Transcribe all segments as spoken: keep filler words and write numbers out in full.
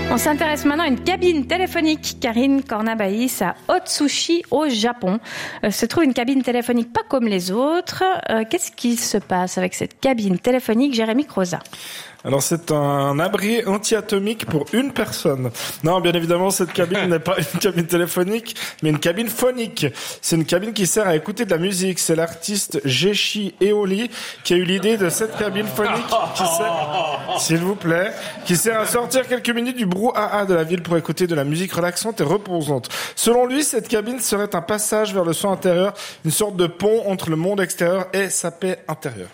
On s'intéresse maintenant à une cabine téléphonique. Karine Cornabaïs à Otsushi au Japon. Euh, se trouve une cabine téléphonique pas comme les autres. Euh, qu'est-ce qui se passe avec cette cabine téléphonique, Jérémy Croza? Alors c'est un abri anti-atomique pour une personne. Non, bien évidemment, cette cabine n'est pas une cabine téléphonique, mais une cabine phonique. C'est une cabine qui sert à écouter de la musique. C'est l'artiste Geshi Eoli qui a eu l'idée de cette cabine phonique qui sert, s'il vous plaît, qui sert à sortir quelques minutes du brouhaha de la ville pour écouter de la musique relaxante et reposante. Selon lui, cette cabine serait un passage vers le son intérieur, une sorte de pont entre le monde extérieur et sa paix intérieure.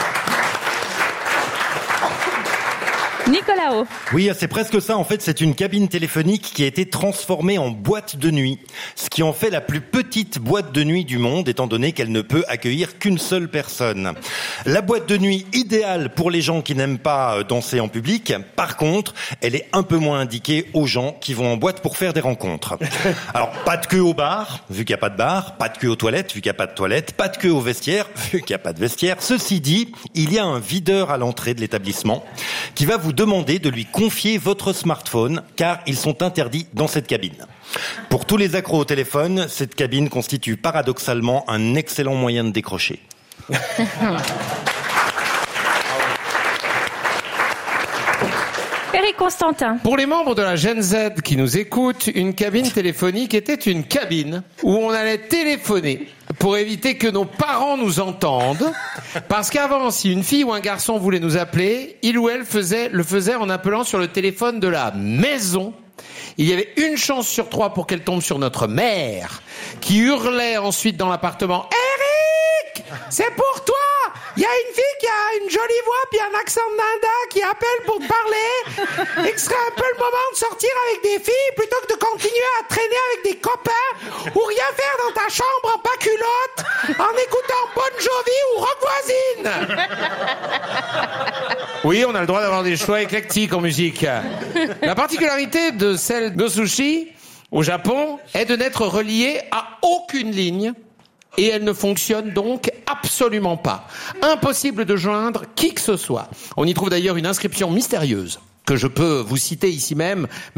Nicolas O. Oui, c'est presque ça. En fait, c'est une cabine téléphonique qui a été transformée en boîte de nuit, ce qui en fait la plus petite boîte de nuit du monde, étant donné qu'elle ne peut accueillir qu'une seule personne. La boîte de nuit idéale pour les gens qui n'aiment pas danser en public. Par contre, elle est un peu moins indiquée aux gens qui vont en boîte pour faire des rencontres. Alors, pas de queue au bar, vu qu'il n'y a pas de bar, pas de queue aux toilettes, vu qu'il n'y a pas de toilettes, pas de queue au vestiaire, vu qu'il n'y a pas de vestiaire. Ceci dit, il y a un videur à l'entrée de l'établissement qui va vous demander de lui confier votre smartphone, car ils sont interdits dans cette cabine. Pour tous les accros au téléphone, cette cabine constitue paradoxalement un excellent moyen de décrocher. Eric Constantin. Pour les membres de la Gen Z qui nous écoutent, une cabine téléphonique était une cabine où on allait téléphoner pour éviter que nos parents nous entendent. Parce qu'avant, si une fille ou un garçon voulait nous appeler, il ou elle faisait, le faisait en appelant sur le téléphone de la maison. Il y avait une chance sur trois pour qu'elle tombe sur notre mère, qui hurlait ensuite dans l'appartement « Eric, c'est pour toi! Il y a une fille qui a une jolie voix puis un accent de nada qui appelle pour te parler et que ce serait un peu le moment de sortir avec des filles plutôt que de continuer à traîner avec des copains ou rien faire dans ta chambre en pas culotte en écoutant Bon Jovi ou Rock Voisine. » Oui, on a le droit d'avoir des choix éclectiques en musique. La particularité de celle d'Otsushi au Japon est de n'être reliée à aucune ligne. Et elle ne fonctionne donc absolument pas. Impossible de joindre qui que ce soit. On y trouve d'ailleurs une inscription mystérieuse que je peux vous citer ici même,